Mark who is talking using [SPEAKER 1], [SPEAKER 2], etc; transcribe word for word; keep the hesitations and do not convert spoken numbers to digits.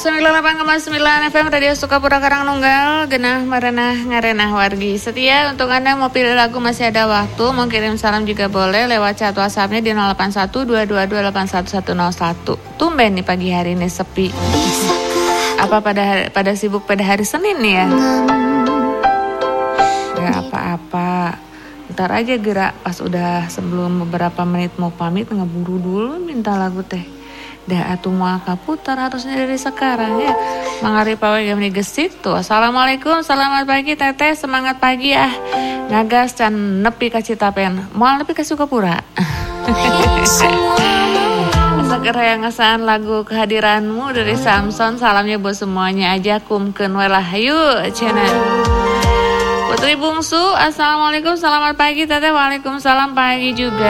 [SPEAKER 1] sembilan puluh delapan koma sembilan F M Radio Sukapura Karangnunggal, genah marenah ngarenah wargi setia. Untuk Anda mau pilih lagu masih ada waktu, mau kirim salam juga boleh lewat chat WhatsApp-nya di nol delapan satu dua dua dua delapan satu satu nol satu. Tumben nih pagi hari ini sepi. Apa pada hari, pada sibuk pada hari Senin nih ya? Gak apa-apa. Ntar aja gerak pas udah sebelum beberapa menit mau pamit ngeburu dulu minta lagu teh. Dah atuh moal kaputar harusnya dari sekarang ya. Mangari pawe gamni gesit tuh. Assalamualaikum, selamat pagi teteh, semangat pagi ah. Ngagas can nepi ka Citapen. Moal nepi ka Sukapura. Segera yang ngesan lagu kehadiranmu dari Samson. Salamnya buat semuanya aja, kumkeun we lah. Hayu cenah. Putri Bungsu, assalamualaikum, selamat pagi teteh. Waalaikumsalam pagi juga.